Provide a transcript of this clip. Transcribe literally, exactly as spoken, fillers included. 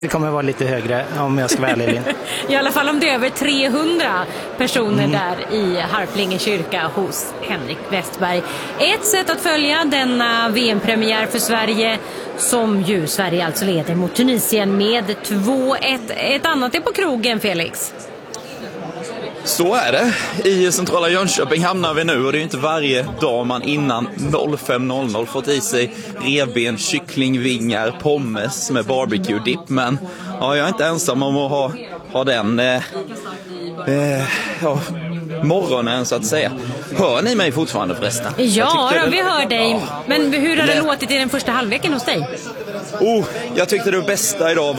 Det kommer vara lite högre om jag ska vara ärlig. I alla fall om det är över trehundra personer mm. där i Harplinge kyrka hos Henrik Westberg. Ett sätt att följa denna V M-premiär för Sverige, som ju Sverige alltså leder mot Tunisien med två ett. Ett annat är på krogen, Felix. Så är det. I centrala Jönköping hamnar vi nu, och det är inte varje dag man innan fem noll noll fått i sig revben, kycklingvingar, pommes med barbecue-dipp. Men ja, jag är inte ensam om att ha, ha den eh, eh, ja, morgonen så att säga. Hör ni mig fortfarande förresten? Ja, då, det... vi hör dig. Men hur har det låtit i den första halvleken hos dig? Oh, jag tyckte det bästa idag